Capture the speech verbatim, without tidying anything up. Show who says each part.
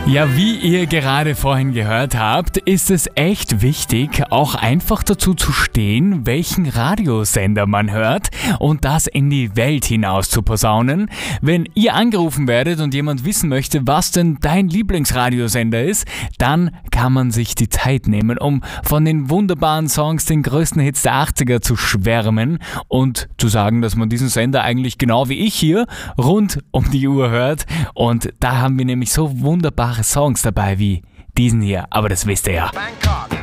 Speaker 1: Ja, wie ihr gerade vorhin gehört habt, ist es echt wichtig, auch einfach dazu zu stehen, welchen Radiosender man hört und das in die Welt hinaus zu posaunen. Wenn ihr angerufen werdet und jemand wissen möchte, was denn dein Lieblingsradiosender ist, dann kann man sich die Zeit nehmen, um von den wunderbaren Songs, den größten Hits der achtziger zu schwärmen und zu sagen, dass man diesen Sender eigentlich genau wie ich hier rund um die Uhr hört. Und da haben wir nämlich so wunderbare Songs dabei wie diesen hier, aber das wisst ihr ja.
Speaker 2: Bangkok.